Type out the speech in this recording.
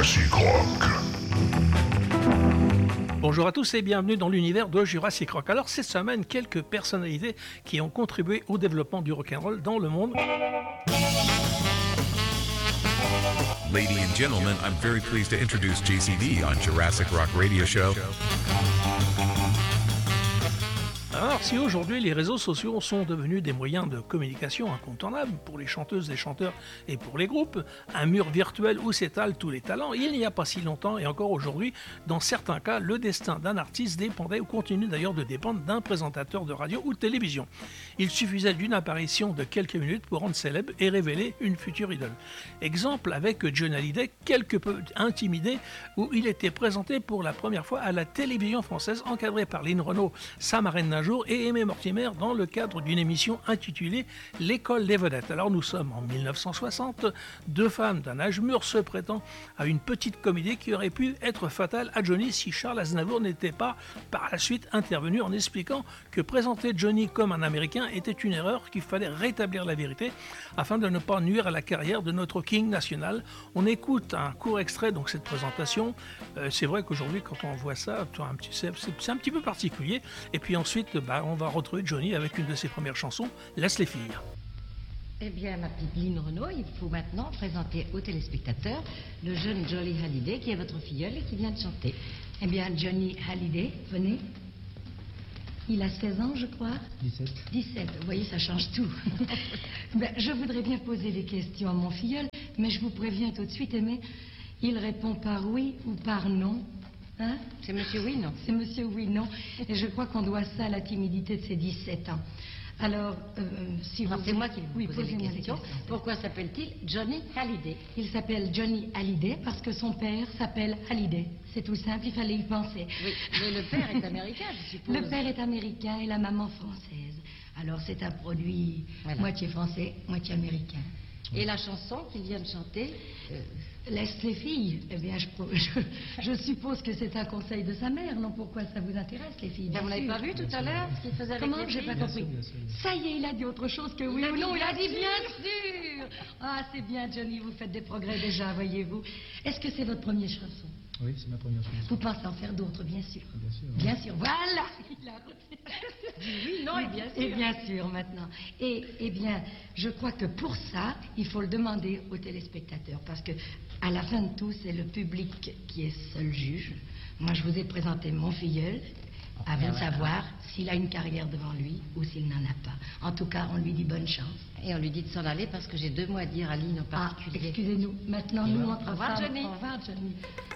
Jurassic Rock. Bonjour à tous et bienvenue dans l'univers de Jurassic Rock. Alors cette semaine, quelques personnalités qui ont contribué au développement du rock'n'roll dans le monde. Ladies and gentlemen, I'm very pleased to introduce JCD on Jurassic Rock Radio Show. Alors si aujourd'hui les réseaux sociaux sont devenus des moyens de communication incontournables pour les chanteuses, les chanteurs et pour les groupes, un mur virtuel où s'étalent tous les talents, il n'y a pas si longtemps et encore aujourd'hui, dans certains cas, le destin d'un artiste dépendait ou continue d'ailleurs de dépendre d'un présentateur de radio ou de télévision. Il suffisait d'une apparition de quelques minutes pour rendre célèbre et révéler une future idole. Exemple avec Johnny Hallyday, quelque peu intimidé, où il était présenté pour la première fois à la télévision française, encadré par Lynn Renaud, sa marraine d'un jour, et Aimé Mortimer dans le cadre d'une émission intitulée L'école des vedettes. Alors nous sommes en 1960, deux femmes d'un âge mûr se prêtant à une petite comédie qui aurait pu être fatale à Johnny si Charles Aznavour n'était pas par la suite intervenu en expliquant que présenter Johnny comme un Américain était une erreur, qu'il fallait rétablir la vérité afin de ne pas nuire à la carrière de notre King national. On écoute un court extrait donc cette présentation. C'est vrai qu'aujourd'hui quand on voit ça, c'est un petit peu particulier. Et puis ensuite, on va retrouver Johnny avec une de ses premières chansons, Laisse les filles. Eh bien, ma petite Lynn Renaud, il faut maintenant présenter aux téléspectateurs le jeune Johnny Hallyday qui est votre filleule et qui vient de chanter. Eh bien, Johnny Hallyday, venez. Il a 16 ans, je crois. 17. Vous voyez, ça change tout. Je voudrais bien poser des questions à mon filleul, mais je vous préviens tout de suite, Aimé, il répond par oui ou par non. Hein? C'est Monsieur Oui, non? C'est Monsieur Oui, non. Et je crois qu'on doit ça à la timidité de ses 17 ans. Alors, si vous... C'est moi qui vous pose les questions. questions. Pourquoi s'appelle-t-il Johnny Hallyday? Il s'appelle Johnny Hallyday parce que son père s'appelle Hallyday. C'est tout simple, il fallait y penser. Oui, mais le père est américain, je suppose. Le père est américain et la maman française. Alors c'est un produit moitié français, moitié américain. Et la chanson qu'il vient de chanter Laisse les filles. Eh bien, je suppose que c'est un conseil de sa mère, non? Pourquoi ça vous intéresse, les filles? Vous n'avez pas vu tout à l'heure ce qu'il faisait avec Comment? les J'ai filles? pas compris. Ça y est, il a dit autre chose que oui ou non. Il a dit bien sûr. Ah, c'est bien, Johnny, vous faites des progrès déjà, voyez-vous. Est-ce que c'est votre première chanson? Oui, c'est ma première chanson. Vous pensez en faire d'autres, bien sûr. Bien sûr. Oui. Bien sûr, voilà. Il a Oui, non, et bien sûr. Et bien sûr, maintenant. Eh bien, je crois que pour ça, il faut le demander aux téléspectateurs, parce que à la fin de tout, c'est le public qui est seul juge. Moi, je vous ai présenté mon filleul, à vous de savoir s'il a une carrière devant lui ou s'il n'en a pas. En tout cas, on lui dit bonne chance. Et on lui dit de s'en aller parce que j'ai 2 mots à dire à Lynn en particulier. Excusez-nous. Maintenant, nous, entre Au revoir, femmes. Johnny. Au revoir, Johnny.